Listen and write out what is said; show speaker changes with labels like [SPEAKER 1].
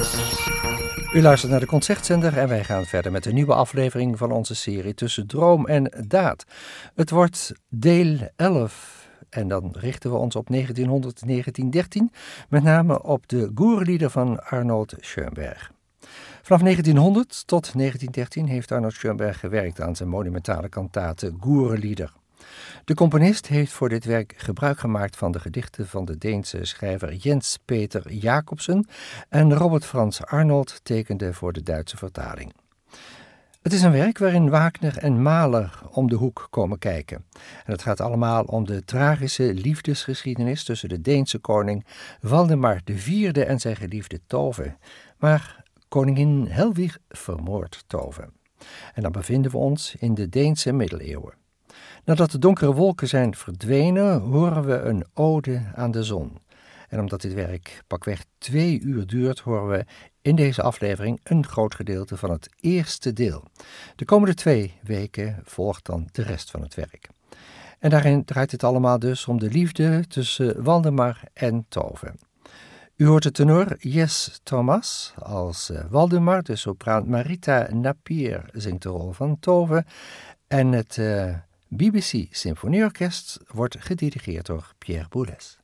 [SPEAKER 1] U luistert naar de Concertzender en wij gaan verder met een nieuwe aflevering van onze serie Tussen Droom en Daad. Het wordt deel 11 en dan richten we ons op 1913, met name op de Goerlieder van Arnold Schoenberg. Vanaf 1900 tot 1913 heeft Arnold Schoenberg gewerkt aan zijn monumentale kantate Goerlieder. De componist heeft voor dit werk gebruik gemaakt van de gedichten van de Deense schrijver Jens Peter Jacobsen en Robert Frans Arnold tekende voor de Duitse vertaling. Het is een werk waarin Wagner en Mahler om de hoek komen kijken. En het gaat allemaal om de tragische liefdesgeschiedenis tussen de Deense koning Valdemar IV en zijn geliefde Tove. Maar koningin Helwig vermoordt Tove. En dan bevinden we ons in de Deense middeleeuwen. Nadat de donkere wolken zijn verdwenen, horen we een ode aan de zon. En omdat dit werk pakweg 2 uur duurt, horen we in deze aflevering een groot gedeelte van het eerste deel. De komende 2 weken volgt dan de rest van het werk. En daarin draait het allemaal dus om de liefde tussen Valdemar en Tove. U hoort de tenor Jes Thomas als Valdemar, de sopraan Marita Napier zingt de rol van Tove en het BBC Symfonieorkest wordt gedirigeerd door Pierre Boulez.